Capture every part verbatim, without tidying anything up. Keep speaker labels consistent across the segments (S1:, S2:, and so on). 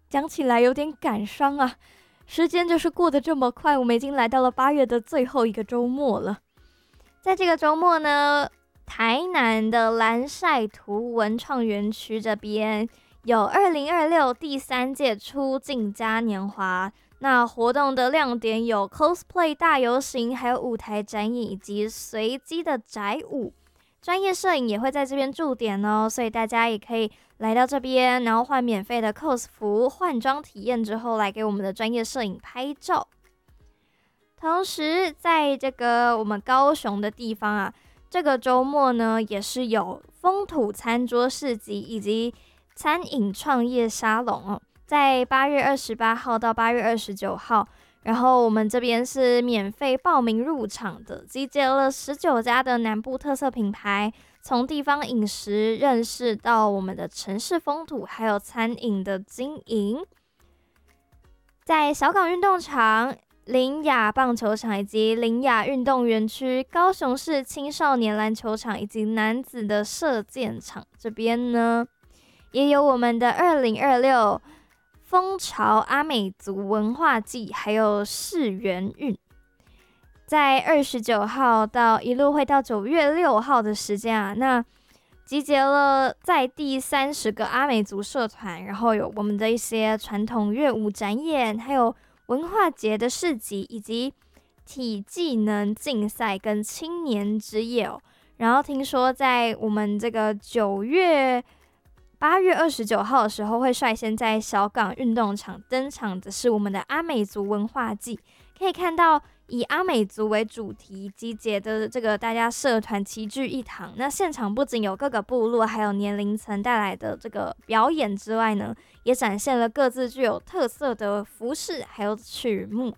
S1: 讲起来有点感伤啊，时间就是过得这么快，我们已经来到了八月的最后一个周末了。在这个周末呢，台南的蓝晒图文创园区这边有二零二六第三届出境嘉年华。那活动的亮点有 cosplay 大游行，还有舞台展演以及随机的宅舞。专业摄影也会在这边驻点哦，所以大家也可以来到这边，然后换免费的 cos 服，换装体验之后来给我们的专业摄影拍照。同时，在这个我们高雄的地方啊，这个周末呢也是有风土餐桌市集以及餐饮创业沙龙哦，在八月二十八号到八月二十九号。然后我们这边是免费报名入场的，集结了十九家的南部特色品牌，从地方饮食认识到我们的城市风土，还有餐饮的经营。在小港运动场、林雅棒球场以及林雅运动园区、高雄市青少年篮球场以及男子的射箭场这边呢，也有我们的二零二六风潮阿美族文化季，还有世园运，在二十九号到一路会到九月六号的时间啊，那集结了在第三十个阿美族社团，然后有我们的一些传统乐舞展演，还有文化节的市集，以及体技能竞赛跟青年之夜哦。然后听说在我们这个九月。八月二十九号的时候，会率先在小港运动场登场的是我们的阿美族文化季，可以看到以阿美族为主题集结的这个大家社团齐聚一堂。那现场不仅有各个部落还有年龄层带来的这个表演之外呢，也展现了各自具有特色的服饰还有曲目。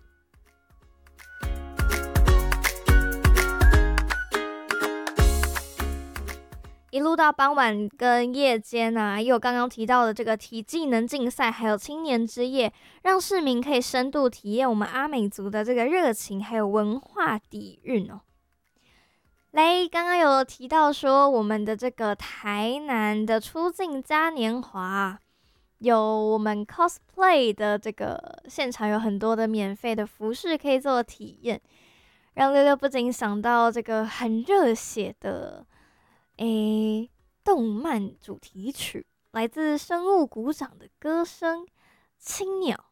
S1: 一路到傍晚跟夜间啊，也有刚刚提到的这个体技能竞赛，还有青年之夜，让市民可以深度体验我们阿美族的这个热情，还有文化底蕴哦。来，刚刚有提到说我们的这个台南的出境嘉年华，有我们 cosplay 的这个现场，有很多的免费的服饰可以做体验，让六六不禁想到这个很热血的。诶，动漫主题曲来自生物鼓掌的歌声《青鸟》。